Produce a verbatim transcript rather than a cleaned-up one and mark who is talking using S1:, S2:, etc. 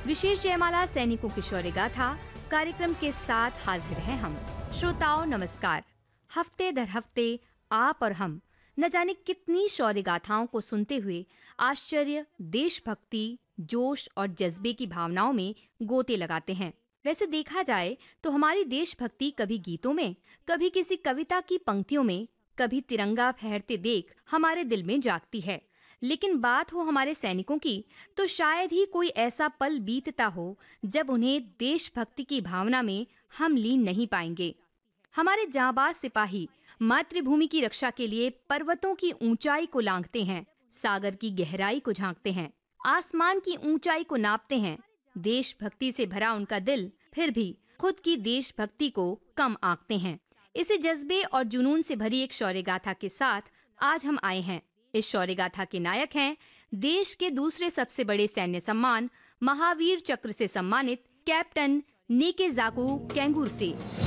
S1: विशेष जयमाला सैनिकों की शौर्य गाथा कार्यक्रम के साथ हाजिर हैं हम। श्रोताओं नमस्कार। हफ्ते दर हफ्ते आप और हम न जाने कितनी शौर्य गाथाओं को सुनते हुए आश्चर्य, देशभक्ति, जोश और जज्बे की भावनाओं में गोते लगाते हैं। वैसे देखा जाए तो हमारी देशभक्ति कभी गीतों में, कभी किसी कविता की पंक्तियों में, कभी तिरंगा फहरते देख हमारे दिल में जागती है। लेकिन बात हो हमारे सैनिकों की तो शायद ही कोई ऐसा पल बीतता हो जब उन्हें देशभक्ति की भावना में हम लीन नहीं पाएंगे। हमारे जांबाज सिपाही मातृभूमि की रक्षा के लिए पर्वतों की ऊंचाई को लांघते हैं, सागर की गहराई को झांकते हैं, आसमान की ऊंचाई को नापते हैं। देशभक्ति से भरा उनका दिल फिर भी खुद की देशभक्ति को कम आंकते हैं। इसी जज्बे और जुनून से भरी एक शौर्य गाथा के साथ आज हम आए हैं। इस शौर्य गाथा के नायक हैं देश के दूसरे सबसे बड़े सैन्य सम्मान महावीर चक्र से सम्मानित कैप्टन नीकेजाकू केंगुर से।